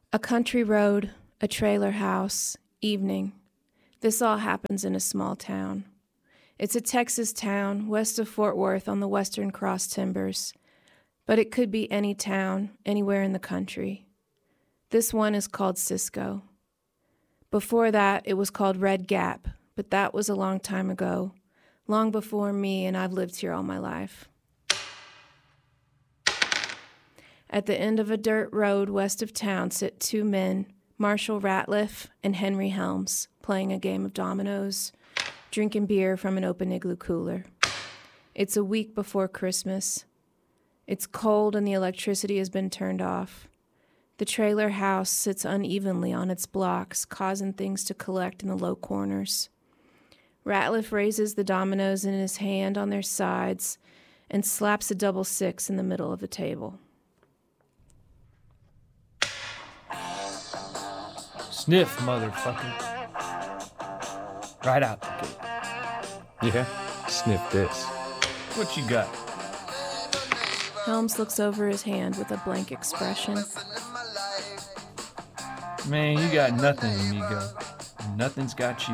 A country road, a trailer house, evening. This all happens in a small town. It's a Texas town west of Fort Worth on the Western Cross Timbers, but it could be any town, anywhere in the country. This one is called Cisco. Before that, it was called Red Gap, but that was a long time ago, long before me, and I've lived here all my life. At the end of a dirt road west of town sit two men, Marshall Ratliff and Henry Helms, playing a game of dominoes, drinking beer from an open igloo cooler. It's a week before Christmas. It's cold and the electricity has been turned off. The trailer house sits unevenly on its blocks, causing things to collect in the low corners. Ratliff raises the dominoes in his hand on their sides and slaps a double six in the middle of the table. Sniff, motherfucker. Right out the gate. Yeah, sniff this. What you got? Helms looks over his hand with a blank expression. Man, you got nothing, amigo. And nothing's got you.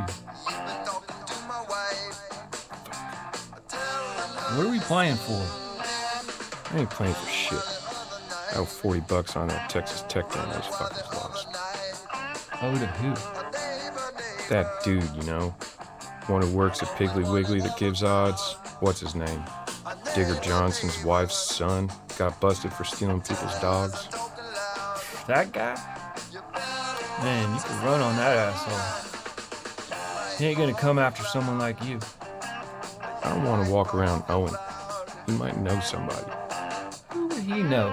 What are we playing for? I ain't playing for shit. I owe $40 on that Texas Tech game those fuckers lost. Oh, to who? That dude, you know. One who works at Piggly Wiggly that gives odds. What's his name? Digger Johnson's wife's son got busted for stealing people's dogs. That guy? Man, you can run on that asshole. He ain't gonna come after someone like you. I don't want to walk around Owen. He might know somebody. Who would he know?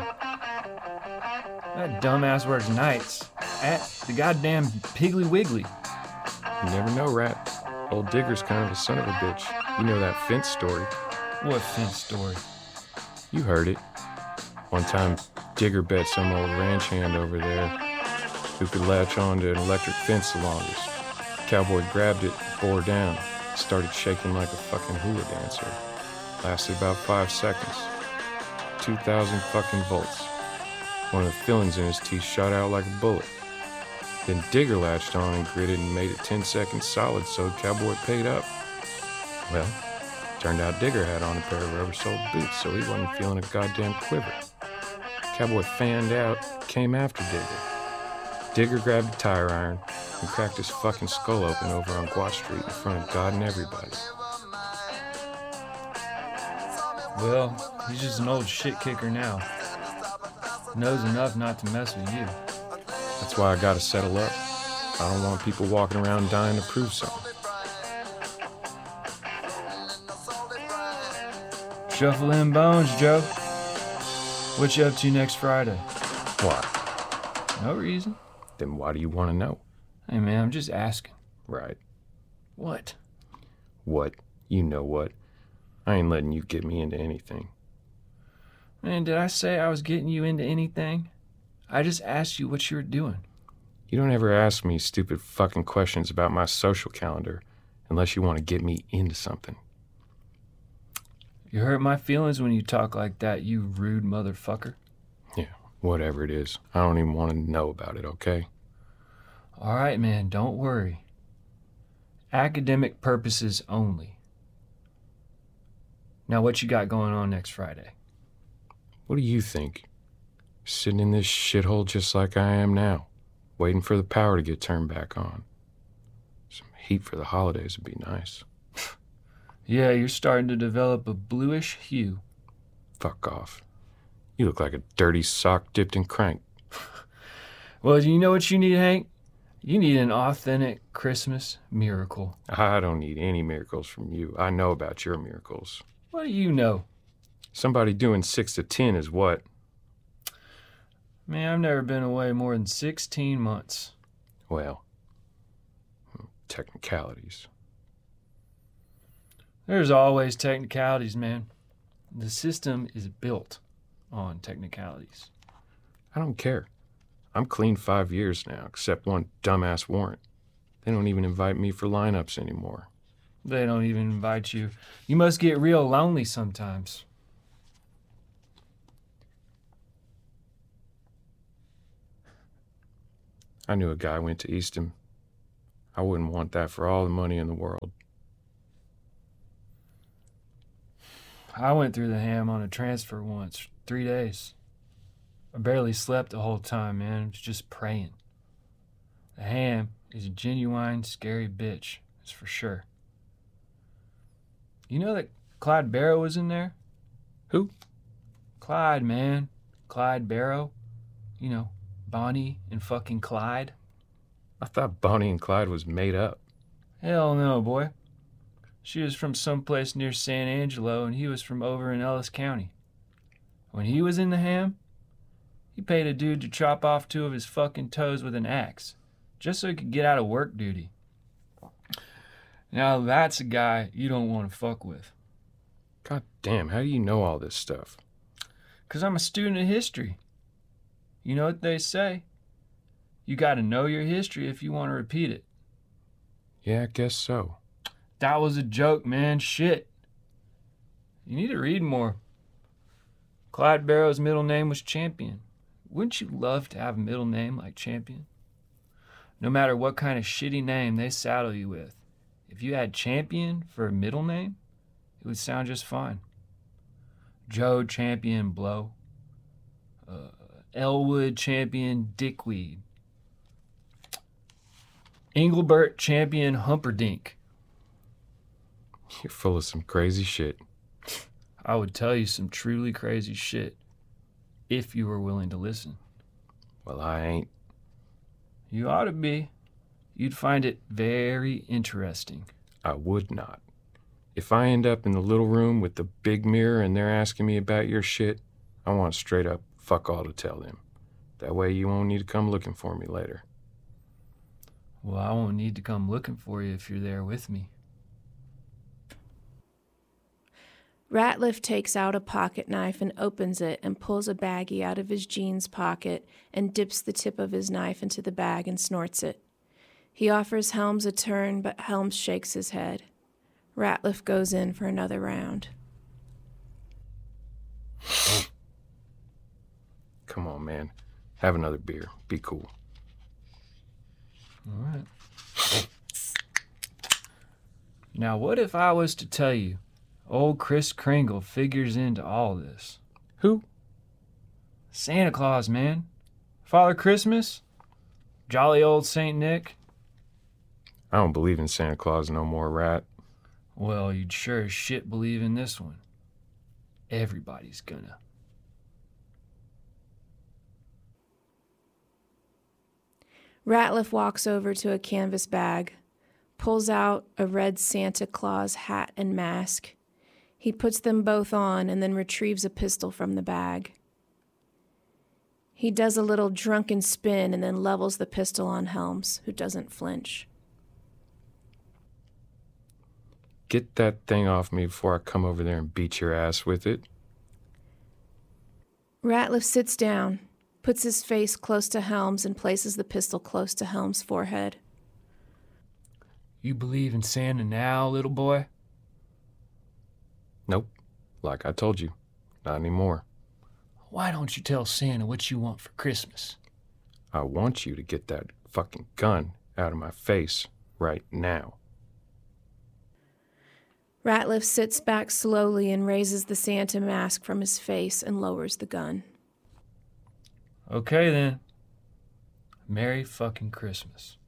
That dumbass works nights at the goddamn Piggly Wiggly. You never know, Rat. Old Digger's kind of a son of a bitch. You know that fence story. What fence story? You heard it. One time, Digger bet some old ranch hand over there who could latch on to an electric fence the longest. Cowboy grabbed it, bore down, started shaking like a fucking hula dancer. Lasted about 5 seconds. 2,000 fucking volts. One of the fillings in his teeth shot out like a bullet. Then Digger latched on and gritted and made it 10 seconds solid, so Cowboy paid up. Well, turned out Digger had on a pair of rubber-soled boots, so he wasn't feeling a goddamn quiver. Cowboy fanned out, came after Digger. Digger grabbed a tire iron and cracked his fucking skull open over on Guat Street in front of God and everybody. Well, he's just an old shit kicker now. Knows enough not to mess with you. That's why I gotta settle up. I don't want people walking around dying to prove something. Shuffle them bones, Joe. What you up to next Friday? Why? No reason. Then why do you want to know? Hey, man, I'm just asking. Right. What? What? You know what? I ain't letting you get me into anything. Man, did I say I was getting you into anything? I just asked you what you were doing. You don't ever ask me stupid fucking questions about my social calendar unless you want to get me into something. You hurt my feelings when you talk like that, you rude motherfucker. Yeah, whatever it is. I don't even want to know about it, okay? All right, man, don't worry. Academic purposes only. Now, what you got going on next Friday? What do you think? Sitting in this shithole just like I am now, waiting for the power to get turned back on. Some heat for the holidays would be nice. Yeah, you're starting to develop a bluish hue. Fuck off. You look like a dirty sock dipped in crank. Well, do you know what you need, Hank? You need an authentic Christmas miracle. I don't need any miracles from you. I know about your miracles. What do you know? Somebody doing 6 to 10 is what? Man, I've never been away more than 16 months. Well, technicalities. There's always technicalities, man. The system is built on technicalities. I don't care. I'm clean 5 years now, except one dumbass warrant. They don't even invite me for lineups anymore. They don't even invite you. You must get real lonely sometimes. I knew a guy went to Easton. I wouldn't want that for all the money in the world. I went through the ham on a transfer once, 3 days. I barely slept the whole time, man. I was just praying. The ham is a genuine scary bitch, that's for sure. You know that Clyde Barrow was in there? Who? Clyde, man. Clyde Barrow. You know, Bonnie and fucking Clyde. I thought Bonnie and Clyde was made up. Hell no, boy. She was from someplace near San Angelo, and he was from over in Ellis County. When he was in the ham, he paid a dude to chop off 2 of his fucking toes with an axe, just so he could get out of work duty. Now that's a guy you don't want to fuck with. God damn, how do you know all this stuff? 'Cause I'm a student of history. You know what they say? You gotta know your history if you want to repeat it. Yeah, I guess so. That was a joke, man. Shit. You need to read more. Clyde Barrow's middle name was Champion. Wouldn't you love to have a middle name like Champion? No matter what kind of shitty name they saddle you with, if you had Champion for a middle name, it would sound just fine. Joe Champion Blow. Elwood Champion Dickweed. Engelbert Champion Humperdinck. You're full of some crazy shit. I would tell you some truly crazy shit if you were willing to listen. Well, I ain't. You ought to be. You'd find it very interesting. I would not. If I end up in the little room with the big mirror and they're asking me about your shit, I want straight up fuck all to tell them. That way you won't need to come looking for me later. Well, I won't need to come looking for you if you're there with me. Ratliff takes out a pocket knife and opens it and pulls a baggie out of his jeans pocket and dips the tip of his knife into the bag and snorts it. He offers Helms a turn, but Helms shakes his head. Ratliff goes in for another round. Come on, man. Have another beer. Be cool. All right. Now, what if I was to tell you old Kris Kringle figures into all this? Who? Santa Claus, man. Father Christmas? Jolly old Saint Nick? I don't believe in Santa Claus no more, Rat. Well, you'd sure as shit believe in this one. Everybody's gonna. Ratliff walks over to a canvas bag, pulls out a red Santa Claus hat and mask. He puts them both on and then retrieves a pistol from the bag. He does a little drunken spin and then levels the pistol on Helms, who doesn't flinch. Get that thing off me before I come over there and beat your ass with it. Ratliff sits down, puts his face close to Helms, and places the pistol close to Helms' forehead. You believe in Santa now, little boy? Nope. Like I told you, not anymore. Why don't you tell Santa what you want for Christmas? I want you to get that fucking gun out of my face right now. Ratliff sits back slowly and raises the Santa mask from his face and lowers the gun. Okay then. Merry fucking Christmas.